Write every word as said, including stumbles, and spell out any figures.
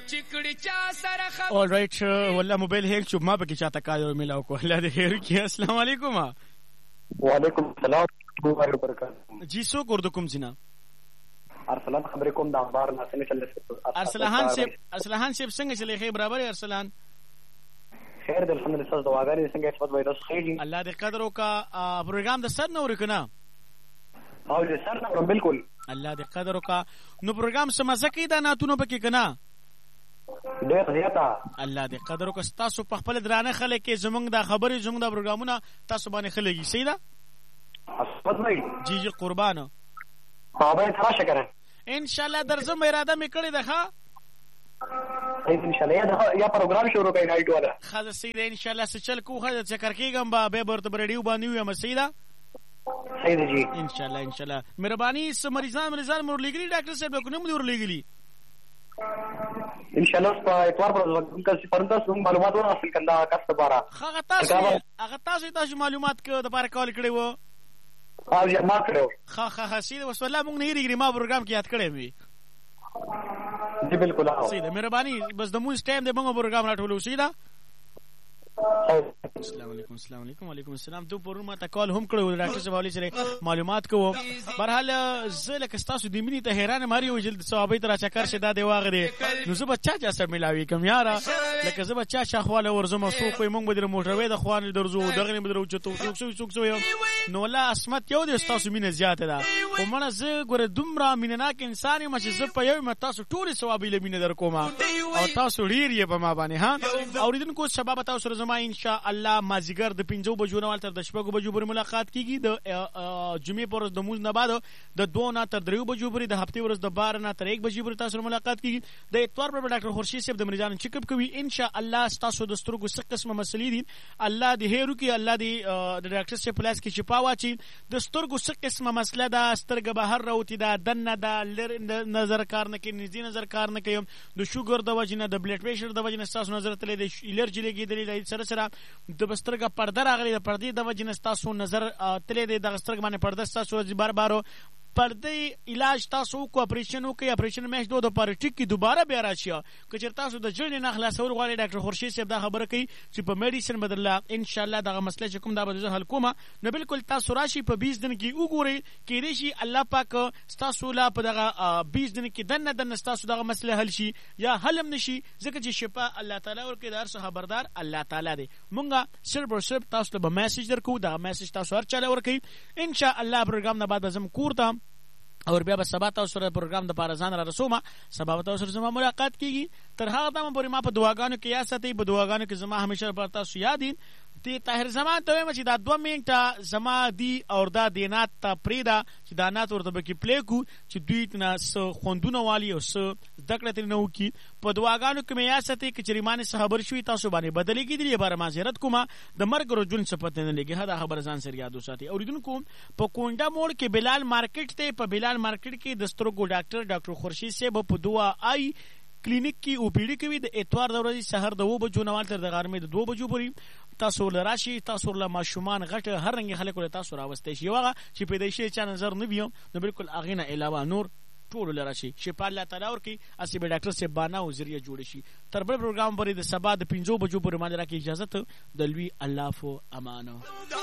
All right, والله موبایل هیک شو ما پکې چاته کار ملاو کو. الله دې خیر کړي. السلام علیکم. وعلیکم السلام ورحمۃ اللہ وبرکاتہ. جی سو کوردو کوم جنا ارسلان خبرې کوم د اخبار نه څنګه چل ارسلان سیب ارسلان سیب څنګه چلې خیر برابر ارسلان خیر د الحمدلله تاسو دعاګانې څنګه صفات وای تاسو خیر الله دې قدر وکا پروګرام د سر نو ورکنه او د سر نو بالکل الله دې قدر وکا نو پروګرام سمزه کې دا ناتونو پکې کنه ډېر زیاته الله دې قدر وکا تاسو په خپل درانه خلک کې زمونږ د خبرې زمونږ د پروګرامونه تاسو باندې خلګي صحیح ده صفات وای جی جی قربانو ها به تراشه کړه ان شاء الله درځم اراده مې کړې ده ښا ان شاء الله یا یا پروګرام شروع کړئ نایټ والا خاصه سید ان شاء الله سچل کو خاصه چکر کېګم با به برته بریډیو باندې یم سیدا صحیح دی جی ان شاء الله ان شاء الله مهرباني س مریضان مریضان مور لګلی ډاکټر صاحب کو نه مور لګلی ان شاء الله په اتوار پر وخت پرنده سم معلومات حاصل کنده کس بارا هغه تاسو هغه تاسو تاسو معلومات کو د بار کال کړي وو او یا ما کړو خا خا خا سید وس والله موږ نه ریګری ما پروګرام کې یاد کړی وي جی بالکل او سید مهرباني بس د موږ ټایم د موږ پروګرام راټولو سیدا السلام علیکم السلام علیکم وعلیکم السلام تو پرون ما تکال هم کړو ډاکټر صاحب علي سره معلومات کوو برحال زله کستاسو د مینی ته حیران ماري او جلد ثوابي تر چکر شدا دی واغره نو زه بچا چا سره ملاوي کوم یارا لکه زه بچا شاخواله ورزم سو کوی مونږ بدر موټروي د خوان درزو دغه بدر چتو څوک څوک څوک نو لا اسمت یو د تاسو مینه زیاته ده او مړه زه ګوره دومره مینناک انسان یم چې زه په یو متاسو ټول ثوابي لمینه در کوم او تاسو ډیر یې په ما باندې ها اوریدونکو سبب تاسو زما ان شاء الله مازیګر د پنځو بجو نه تر د شپږو بجو پورې ملاقات کیږي د جمعې پر د موز نه بعد د دوه نه تر دریو بجو پورې د هفته ورځ د بار نه تر یک بجې پورې تاسو ملاقات کیږي د اتوار پر ډاکټر خورشید صاحب د مریضانو چیک اپ کوي ان شاء الله تاسو د سترګو څه قسمه مسلې دي الله دې هیرو کې الله دې د ډاکټر صاحب پلاس کې شفا واچي د سترګو څه قسمه مسله ده سترګه بهر راوتی ده دنه ده نظر کار نه کوي نږدې نظر کار نه کوي د شوګر د وجې نه د بلډ پریشر د وجې نه تاسو نظر تللی د الرجی لګېدلې سره سره د بسترګه پرده راغلي د پردې د وجې نه تاسو نظر تللی دی دغه سترګه باندې پرده ستاسو بار بارو پردې علاج تاسو کو اپریشن وکي اپریشن مېش دوه د پاره ټیک دوباره بیا راشي که چېرته تاسو د جړې نه خلاصول غواړئ ډاکټر خورشید صاحب دا خبره کوي چې په میډیسن بدله ان شاء الله دغه مسله چې کوم دا به زه حل کوم نو بالکل تاسو راشي په بیس دن کې وګورئ کېدای شي الله پاک ستاسو لا په دغه بیس دن کې دنه دنه ستاسو دغه مسله حل شي یا حل هم نشي ځکه چې شفا الله تعالی ورکوي د هر څه خبردار الله تعالی دی مونږه صرف او صرف تاسو ته به میسج درکو دغه میسج تاسو هر چاله ورکوي ان شاء الله پروګرام نه بعد به زم کور ته او بیا به سبا تاسو سره پروګرام د پاره ځان را رسومه سبا تاسو سره زما ملاقات کیږي تر هغه دمه پورې ما په دعاګانو کې یا ساتي په دعاګانو کې زما همیشه پر تاسو یاد دي تی طاهر زمان ته وایم چې دا دوه منټه زما دی او دا دینات ته پریدا چې دا نات ورته بکی پلی کو چې دوی نه س خوندونه والی او س دکړه تر نو کی په دعاګانو کې مې یا ساتي چې ریمانه خبر شوي تاسو باندې بدلې کیدلی بار معذرت کومه د مرګ رجل صفت نه لګي دا خبر ځان سره یادو ساتي اوریدونکو په کونډه موړ کې بلال مارکیټ ته په بلال مارکیټ کې د سترګو ډاکټر ډاکټر خورشید صاحب په دعا آی کلینیک کې او پی ډی کوي د اتوار د ورځې سحر د و بجو نه تر د غرمې د دوه بجو پورې تاسو لراشي تاسو له ماشومان غټه هر رنګ خلکو له تاسو راوستي شي واغه چې پیدا شي چا نظر نه ویو نو بالکل اغینه علاوه نور ټول لراشي شفا الله تعالی ورکی اسی به ډاکټر صاحب باندې او ذریعہ جوړ شي تر بل پروګرام پرې د سبا د پنځو بجو پورې ماده راکې اجازه ته د لوی الله فو امانو